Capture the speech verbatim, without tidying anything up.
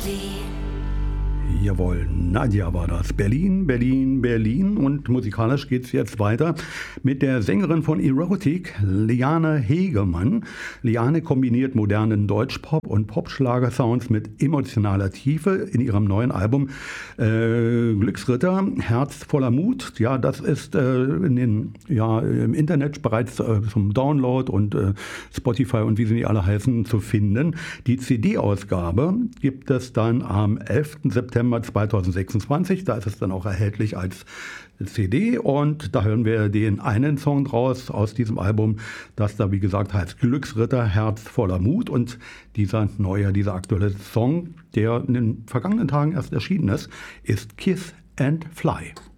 Jawohl, Nadja war das. Berlin, Berlin, Berlin. Und musikalisch geht es jetzt weiter mit der Sängerin von Erotic, Liane Hegemann. Liane kombiniert modernen Deutschpop und Popschlager-Sounds mit emotionaler Tiefe in ihrem neuen Album äh, Glücksritter, Herz voller Mut. Ja, das ist äh, in den, ja, im Internet bereits äh, zum Download und äh, Spotify und wie sie nicht alle heißen zu finden. Die C D-Ausgabe gibt es dann am elften September zweitausendsechsundzwanzig, da ist es dann auch erhältlich als C D und da hören wir den einen Song draus aus diesem Album, das da wie gesagt heißt Glücksritter, Herz voller Mut und dieser neue, dieser aktuelle Song, der in den vergangenen Tagen erst erschienen ist, ist Kiss and Fly.